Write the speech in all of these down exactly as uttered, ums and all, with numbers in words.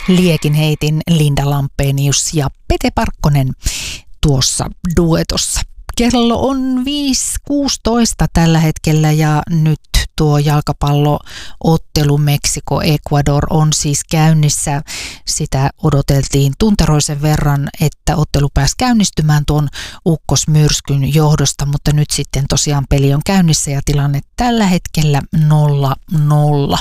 Liekin heitin Linda Lampenius ja Pete Parkkonen tuossa duetossa. Kello on viisi kuusitoista tällä hetkellä ja nyt tuo jalkapalloottelu Meksiko-Ecuador on siis käynnissä. Sitä odoteltiin tunteroisen verran, että ottelu pääsi käynnistymään tuon ukkosmyrskyn johdosta, mutta nyt sitten tosiaan peli on käynnissä ja tilanne tällä hetkellä nolla nolla.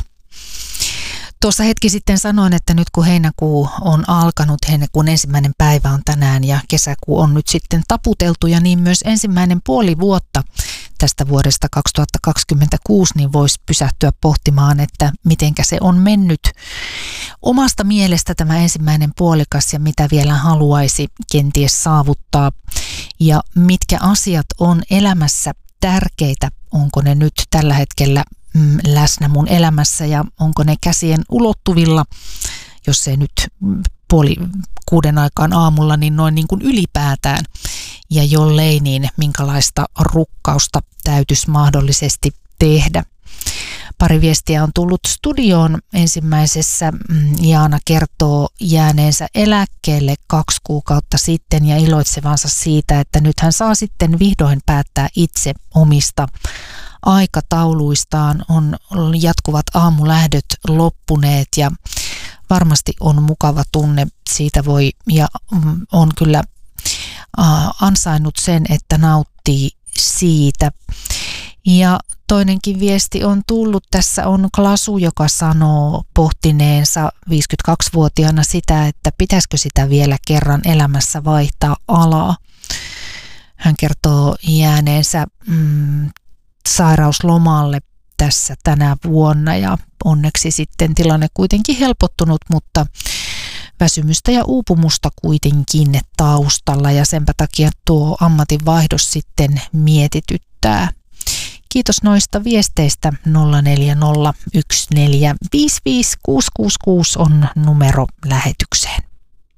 Tuossa hetki sitten sanoin, että nyt kun heinäkuu on alkanut, heinäkuun ensimmäinen päivä on tänään ja kesäkuu on nyt sitten taputeltu ja niin myös ensimmäinen puoli vuotta tästä vuodesta kaksituhattakaksikymmentäkuusi, niin voisi pysähtyä pohtimaan, että mitenkä se on mennyt omasta mielestä tämä ensimmäinen puolikas ja mitä vielä haluaisi kenties saavuttaa ja mitkä asiat on elämässä tärkeitä, onko ne nyt tällä hetkellä läsnä mun elämässä ja onko ne käsien ulottuvilla, jos ei nyt puoli kuuden aikaan aamulla, niin noin niin kuin ylipäätään. Ja jollei, niin minkälaista rukkausta täytyisi mahdollisesti tehdä. Pari viestiä on tullut studioon. Ensimmäisessä Jaana kertoo jääneensä eläkkeelle kaksi kuukautta sitten ja iloitsevansa siitä, että nyt hän saa sitten vihdoin päättää itse omista aikatauluistaan. On jatkuvat aamulähdöt loppuneet ja varmasti on mukava tunne. Siitä voi ja on kyllä ansainnut sen, että nauttii siitä. Ja toinenkin viesti on tullut. Tässä on Klasu, joka sanoo pohtineensa viisikymmentäkaksivuotiaana sitä, että pitäisikö sitä vielä kerran elämässä vaihtaa alaa. Hän kertoo jääneensä mm, sairauslomalle tässä tänä vuonna ja onneksi sitten tilanne kuitenkin helpottunut, mutta väsymystä ja uupumusta kuitenkin taustalla ja senpä takia tuo ammatinvaihdos sitten mietityttää. Kiitos noista viesteistä. Nolla neljä nolla yksi neljä viisi viisi kuusi kuusi kuusi on numero lähetykseen.